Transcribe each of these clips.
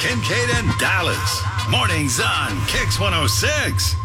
Kincaid and Dallas. Mornings on Kix 106.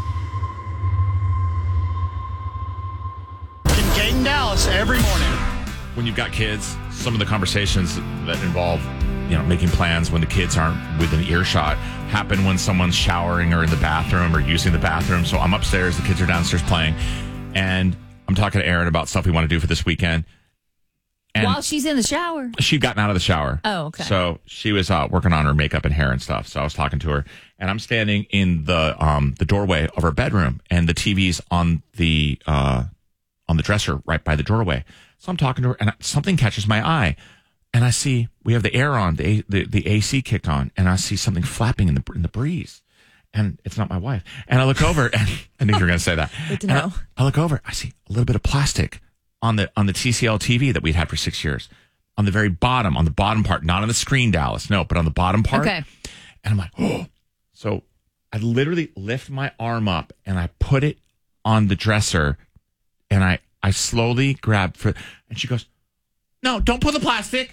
Kincaid and Dallas every morning. When you've got kids, some of the conversations that involve, making plans when the kids aren't within earshot happen when someone's showering or in the bathroom or using the bathroom. So I'm upstairs, the kids are downstairs playing, and I'm talking to Erin about stuff we want to do for this weekend. And while she's in the shower? She'd gotten out of the shower. Oh, okay. So she was working on her makeup and hair and stuff. So I was talking to her, and I'm standing in the doorway of her bedroom, and the TV's on the dresser right by the doorway. So I'm talking to her, and something catches my eye, and I see we have the air on, the AC kicked on, and I see something flapping in the breeze, and it's not my wife. And I look over, and I knew you were going to say that. Good to know. I look over, I see a little bit of plastic on the TCL TV that we'd had for 6 years, on the very bottom, on the bottom part, not on the screen, Dallas, no, but on the bottom part. Okay. And I'm like, oh. So I literally lift my arm up and I put it on the dresser, and I slowly grab and she goes, no, don't put the plastic.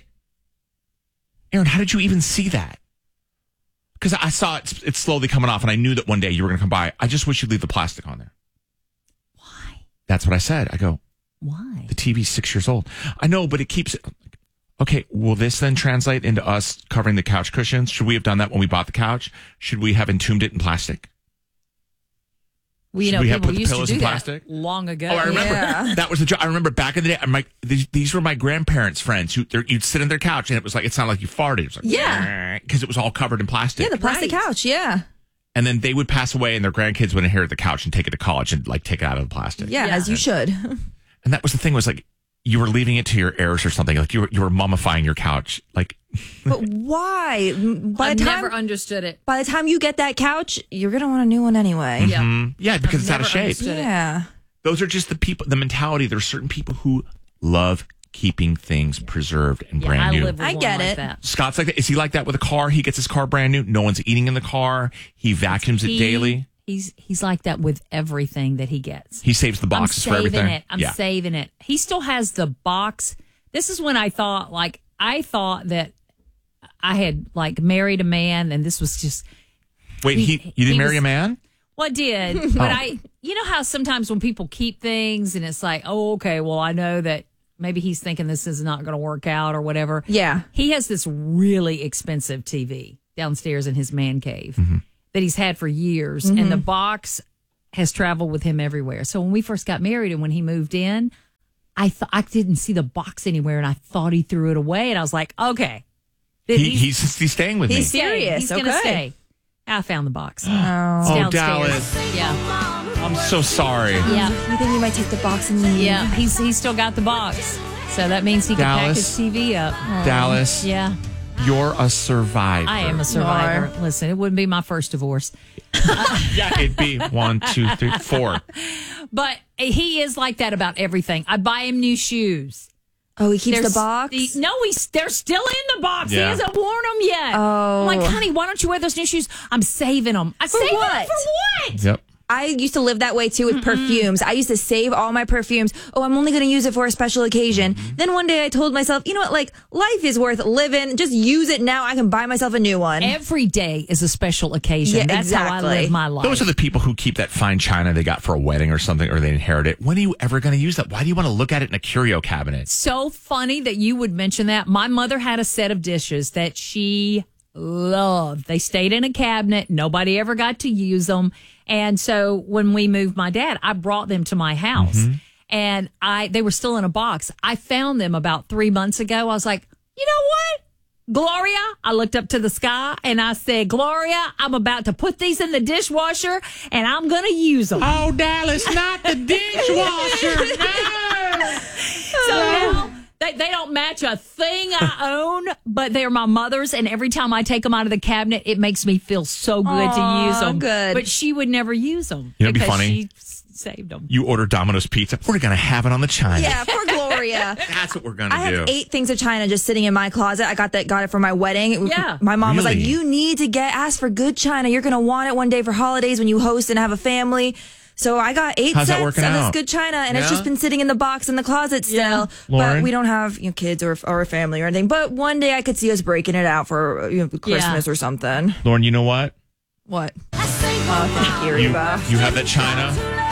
Erin, how did you even see that? Because I saw it's slowly coming off, and I knew that one day you were going to come by. I just wish you'd leave the plastic on there. Why? That's what I said. I go, why? The TV's 6 years old. I know, but it keeps it. Okay, will this then translate into us covering the couch cushions? Should we have done that when we bought the couch? Should we have entombed it in plastic? Well, Should we have people put the used to pillows do in that plastic? long ago. Oh, I remember. Yeah. That was the joke. I remember back in the day, I'm like, these were my grandparents' friends. You'd sit on their couch, and it was sounded like you farted. It was like, yeah. Because it was all covered in plastic. Yeah, the plastic couch, yeah. And then they would pass away, and their grandkids would inherit the couch and take it to college and take it out of the plastic. Yeah, as you should. And that was the thing, was you were leaving it to your heirs or something. You were mummifying your couch. But why? I've never understood it. By the time you get that couch, you're going to want a new one anyway. Yeah. Mm-hmm. Yeah, because it's out of shape. Yeah. Those are just the mentality. There are certain people who love keeping things preserved and brand new. I get it. That. Scott's like that. Is he like that with a car? He gets his car brand new. No one's eating in the car. He vacuums it daily. He's like that with everything that he gets. He saves the boxes for everything. I'm saving it. He still has the box. This is when I thought that I had married a man, and this was just. Wait, you didn't marry a man? Well, I did, but you know how sometimes when people keep things and it's like, oh, okay, well, I know that maybe he's thinking this is not going to work out or whatever. Yeah. He has this really expensive TV downstairs in his man cave that he's had for years, and the box has traveled with him everywhere. So when we first got married and when he moved in, I didn't see the box anywhere, and I thought he threw it away, and I was like, okay. He's staying with me. He's serious. He's going to stay. I found the box. It's downstairs. Dallas. Yeah. I'm so sorry. Yeah. You think he might take the box and leave? Yeah. He's still got the box. So that means he can pack his TV up. Dallas. Yeah. You're a survivor. I am a survivor. Listen, it wouldn't be my first divorce. Yeah, it'd be 1, 2, 3, 4. But he is like that about everything. I buy him new shoes. Oh, he keeps the box? They're still in the box. Yeah. He hasn't worn them yet. Oh. I'm like, honey, why don't you wear those new shoes? I'm saving them. I For saved them what? for what? Yep. I used to live that way too with perfumes. I used to save all my perfumes. Oh, I'm only going to use it for a special occasion. Then one day I told myself, you know what, life is worth living. Just use it now. I can buy myself a new one. Every day is a special occasion. Yeah, That's how I exactly. live my life. Those are the people who keep that fine china they got for a wedding or something, or they inherit it. When are you ever going to use that? Why do you want to look at it in a curio cabinet? So funny that you would mention that. My mother had a set of dishes that she loved. They stayed in a cabinet. Nobody ever got to use them. And so when we moved my dad, I brought them to my house, and they were still in a box. I found them about 3 months ago. I was like, you know what? Gloria, I looked up to the sky and I said, Gloria, I'm about to put these in the dishwasher and I'm going to use them. Oh, Dallas, not the dishwasher. No. So now they don't match a thing I own, but they're my mother's. And every time I take them out of the cabinet, it makes me feel so good to use them. Good. But she would never use them. You know, it'd be because funny. She saved them. You order Domino's pizza. We're going to have it on the china. Yeah, for Gloria. That's what we're going to I do. have 8 things of china just sitting in my closet. I got it for my wedding. Yeah. My mom was like, Really? you need to ask for good china. You're going to want it one day for holidays when you host and have a family. So I got 8 How's that sets working of this out? good china, and it's Yeah? just been sitting in the box in the closet still. Yeah. Lauren? But we don't have kids or a family or anything. But one day I could see us breaking it out for Christmas or something. Lauren, you know what? What? Oh, thank you, Reba. You have that china.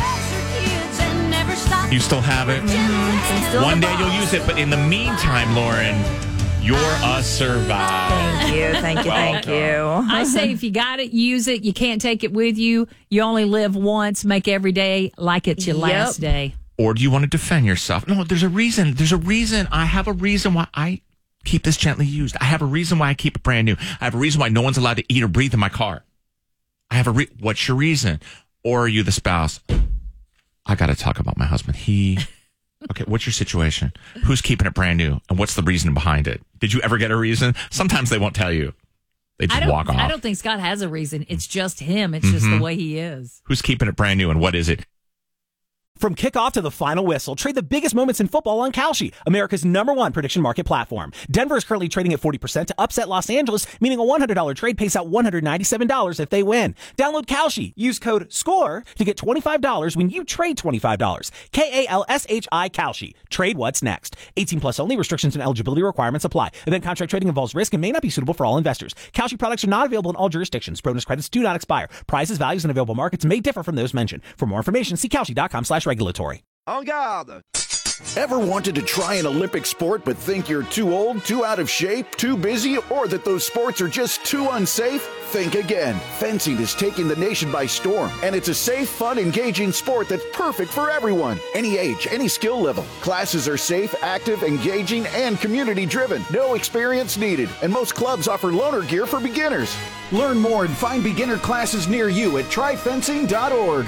You still have it. It's still in One the day box. you'll use it, but in the meantime, Lauren, you're a survivor. Thank you. I say if you got it, use it. You can't take it with you. You only live once. Make every day like it's your last day. Or do you want to defend yourself? No, there's a reason. There's a reason. I have a reason why I keep this gently used. I have a reason why I keep it brand new. I have a reason why no one's allowed to eat or breathe in my car. I have what's your reason? Or are you the spouse? I got to talk about my husband. Okay, what's your situation? Who's keeping it brand new? And what's the reason behind it? Did you ever get a reason? Sometimes they won't tell you. They just walk off. I don't think Scott has a reason. It's just him. It's just the way he is. Who's keeping it brand new and what is it? From kickoff to the final whistle, trade the biggest moments in football on Kalshi, America's #1 prediction market platform. Denver is currently trading at 40% to upset Los Angeles, meaning a $100 trade pays out $197 if they win. Download Kalshi. Use code SCORE to get $25 when you trade $25. KALSHI Kalshi. Trade what's next. 18 plus only. Restrictions and eligibility requirements apply. Event contract trading involves risk and may not be suitable for all investors. Kalshi products are not available in all jurisdictions. Bonus credits do not expire. Prizes, values, and available markets may differ from those mentioned. For more information, see Kalshi.com/regulatory. En garde! Ever wanted to try an Olympic sport but think you're too old, too out of shape, too busy, or that those sports are just too unsafe? Think again. Fencing is taking the nation by storm, and it's a safe, fun, engaging sport that's perfect for everyone. Any age, any skill level. Classes are safe, active, engaging, and community-driven. No experience needed, and most clubs offer loaner gear for beginners. Learn more and find beginner classes near you at tryfencing.org.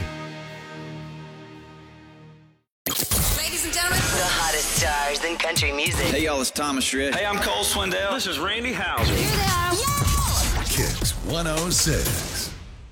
The hottest stars in country music. Hey y'all, it's Thomas Rhett. Hey, I'm Cole Swindell. This is Randy Houser. Kicks 106.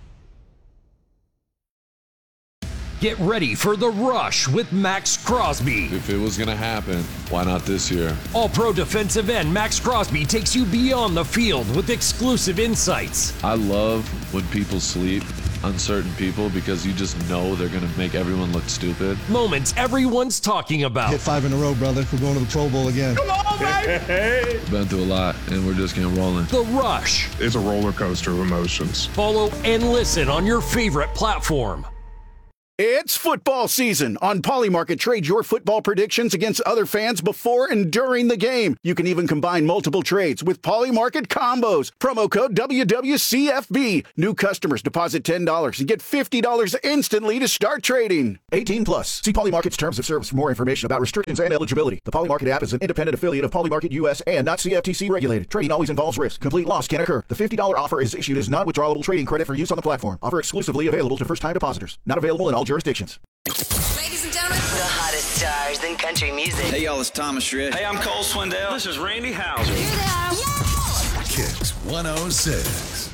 Get ready for The Rush with Max Crosby. If it was going to happen, why not this year? All-pro defensive end Max Crosby takes you beyond the field with exclusive insights. I love when people sleep, uncertain people, because you just know they're going to make everyone look stupid. Moments everyone's talking about. Hit 5 in a row, brother. We're going to the Pro Bowl again. Come on, baby! Been through a lot, and we're just getting rolling. The Rush. It's a roller coaster of emotions. Follow and listen on your favorite platform. It's football season. On Polymarket, trade your football predictions against other fans before and during the game. You can even combine multiple trades with Polymarket combos. Promo code WWCFB. New customers deposit $10 and get $50 instantly to start trading. 18 plus. See Polymarket's terms of service for more information about restrictions and eligibility. The Polymarket app is an independent affiliate of Polymarket US and not CFTC regulated. Trading always involves risk. Complete loss can occur. The $50 offer is issued as non-withdrawable trading credit for use on the platform. Offer exclusively available to first-time depositors. Not available in all jurisdictions. Ladies and gentlemen, the hottest stars in country music. Hey y'all, it's Thomas Rhett. Hey, I'm Cole Swindell. This is Randy Houser. Kicks 106.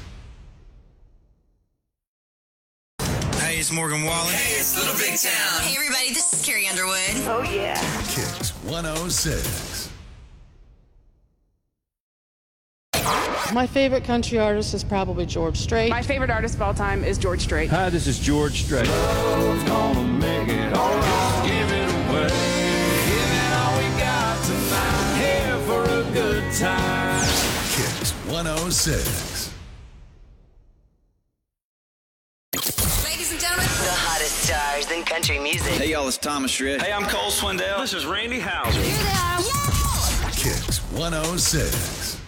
Hey, it's Morgan Wallen. Hey, it's Little Big Town. Hey, everybody, this is Carrie Underwood. Oh, yeah. Kicks 106. My favorite country artist is probably George Strait. My favorite artist of all time is George Strait. Hi, this is George Strait. Love's gonna make it all right. Give it away. Give it all we got tonight. Here for a good time. Kicks 106. Ladies and gentlemen, the hottest stars in country music. Hey y'all, it's Thomas Rhett. Hey, I'm Cole Swindell. This is Randy Houser. Kicks 106.